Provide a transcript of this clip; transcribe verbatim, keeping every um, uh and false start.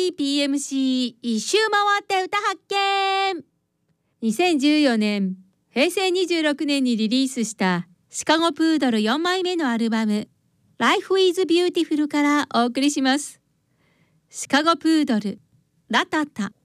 ーピーエムシー 一周回って歌発見。にせんじゅうよねん、へいせいにじゅうろくねんにリリースしたシカゴプードルよんまいめのアルバム Life is Beautiful からお送りします。シカゴプードル、ラタタ。